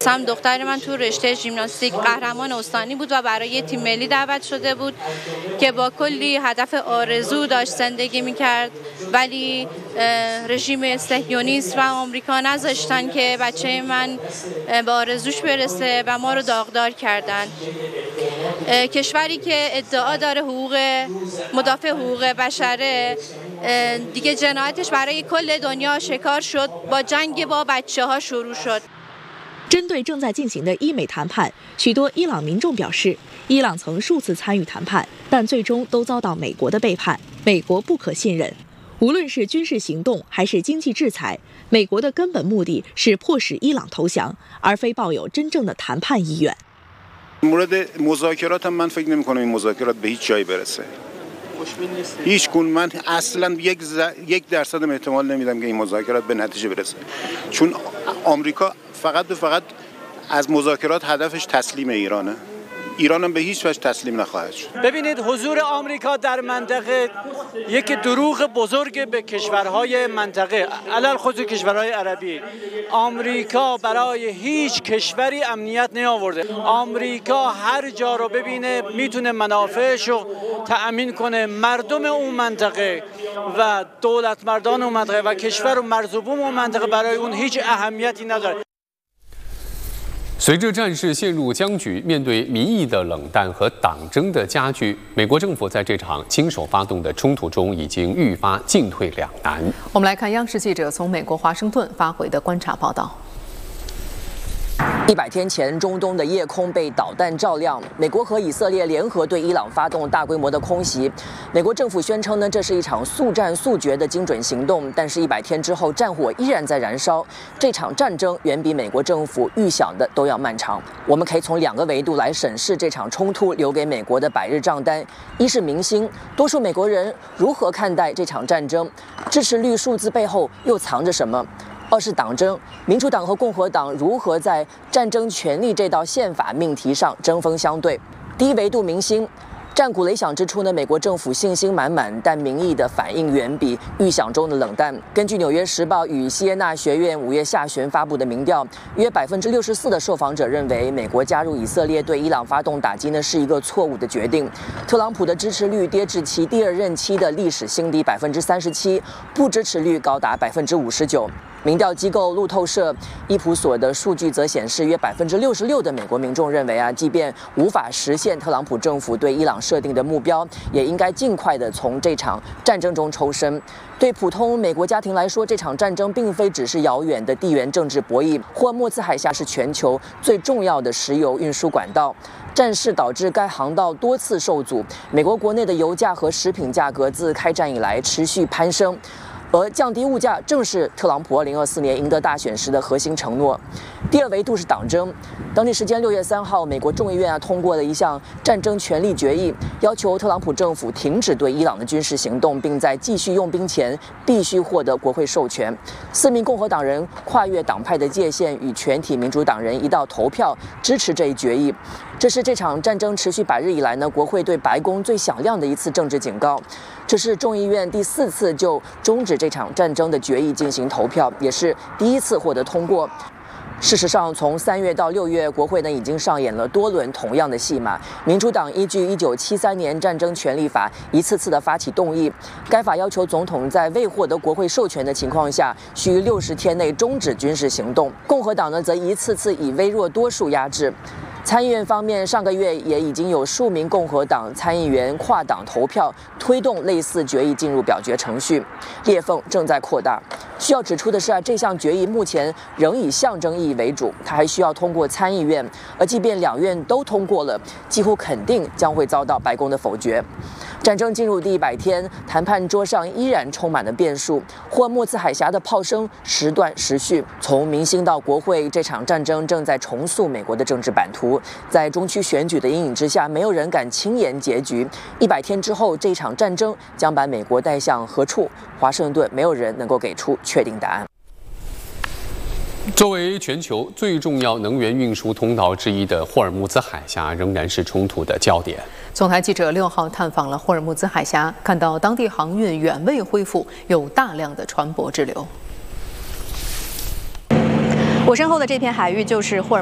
هم دختر من تو رشته ژیمناستیک قهرمان استانی بود و برای تیم ملی دعوت شده بود که با کلی هدف آرزو داشت زندگی میکرد، ولی رژیم صهیونیست و آمریکا نذاشتن که بچه من به آرزوش برسه و ما رو داغدار کردن. کشوری که ادعا داره مدافع حقوق بشره دیگه جنایتش برای کل دنیا شکار شد، با جنگ با بچه ها شروع شد. 针对正在进行的伊美谈判，许多伊朗民众表示，伊朗曾数次参与谈判，但最终都遭到美国的背叛，美国不可信任。无论是军事行动还是经济制裁，美国的根本目的是迫使伊朗投降，而非抱有真正的谈判意愿。 مورد مذاکرات هم من فکر نمی‌کنم این مذاکرات به هیچ جایی برسه. هیچ گونه من اصلا 1% احتمال نمیدم که این مذاکرات به نتیجه برسه، چون آمریکا فقط از مذاکرات هدفش تسلیم ایرانه. ایران هم به هیچ وجه تسلیم نخواهد شد. ببینید حضور آمریکا در منطقه یک دروغ بزرگ به کشورهای منطقه، علل خصوص کشورهای عربی. آمریکا برای هیچ کشوری امنیت نیاورده. آمریکا هر جا رو ببینه میتونه منافعش رو تأمین کنه. مردم اون منطقه و دولت مردان اون منطقه و کشور و مرزبون اون منطقه برای اون هیچ اهمیتی نداره. 随着战事陷入僵局，面对民意的冷淡和党争的加剧，美国政府在这场亲手发动的冲突中已经愈发进退两难。 我们来看央视记者从美国华盛顿发回的观察报道。 100天前，中东的夜空被导弹照亮。美国和以色列联合对伊朗发动大规模的空袭。美国政府宣称呢，这是一场速战速决的精准行动。但是100天之后，战火依然在燃烧。这场战争远比美国政府预想的都要漫长。我们可以从2个维度来审视这场冲突留给美国的百日账单：一是民心，多数美国人如何看待这场战争？支持率数字背后又藏着什么？2是党争，民主党和共和党如何在战争权利这道宪法命题上针锋相对。第一维度民心，战鼓雷响之初呢，美国政府信心满满，但民意的反应远比预想中的冷淡。根据《纽约时报》与西耶纳学院5月下旬发布的民调，约64%的受访者认为美国加入以色列对伊朗发动打击呢是一个错误的决定。特朗普的支持率跌至其第2任期的历史新低37%，不支持率高达59%。民调机构路透社、伊普所的数据则显示，约66%的美国民众认为即便无法实现特朗普政府对伊朗设定的目标，也应该尽快的从这场战争中抽身。对普通美国家庭来说，这场战争并非只是遥远的地缘政治博弈。霍尔木兹海峡是全球最重要的石油运输管道，战事导致该航道多次受阻。美国国内的油价和食品价格自开战以来持续攀升。而降低物价正是特朗普2024年赢得大选时的核心承诺。第2维度是党争。当地时间6月3号，美国众议院通过了一项战争权利决议，要求特朗普政府停止对伊朗的军事行动，并在继续用兵前必须获得国会授权。4名共和党人跨越党派的界限，与全体民主党人一道投票支持这一决议。这是这场战争持续100日以来呢，国会对白宫最响亮的一次政治警告。这是众议院第4次就终止这场战争的决议进行投票，也是第1次获得通过。事实上，从3月到6月，国会呢已经上演了多轮同样的戏码。民主党依据1973年战争权利法一次次的发起动议，该法要求总统在未获得国会授权的情况下，需60天内终止军事行动。共和党呢则一次次以微弱多数压制。参议院方面，上个月也已经有数名共和党参议员跨党投票，推动类似决议进入表决程序，裂缝正在扩大。需要指出的是这项决议目前仍以象征意义为主，它还需要通过参议院，而即便2院都通过了，几乎肯定将会遭到白宫的否决。战争进入第100天，谈判桌上依然充满了变数。霍尔木兹海峡的炮声时断时续，从民心到国会，这场战争正在重塑美国的政治版图。在中区选举的阴影之下，没有人敢轻言结局。100天之后，这场战争将把美国带向何处？华盛顿没有人能够给出确定答案。 作为全球最重要能源运输通道之一的霍尔木兹海峡，仍然是冲突的焦点。 总台记者6号探访了霍尔木兹海峡，看到当地航运远未恢复，有大量的船舶滞留。 我身后的这片海域就是霍尔